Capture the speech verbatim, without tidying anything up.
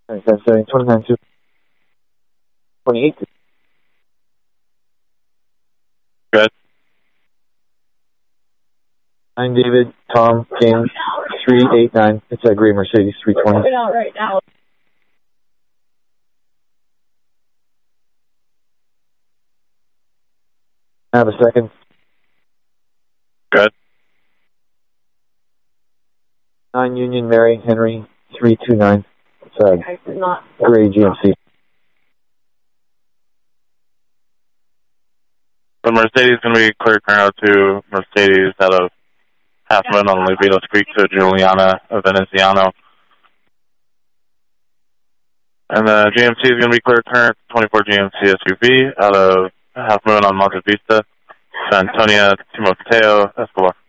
ninety-seven seventy, twenty-nine two, twenty-eight. Good. nine David, Tom, James, three eight nine. It's a gray Mercedes, three twenty. We're out right now. I have a second. Good. nine Union, Mary, Henry, three two nine. It's a I did not. gray G M C. The Mercedes is going to be clear current to Mercedes out of Half Moon on Levitos Creek to Juliana of Veneziano. And the G M C is going to be clear current, twenty-four G M C S U V out of Half Moon on Monte Vista, San Antonio, Timoteo, Escobar.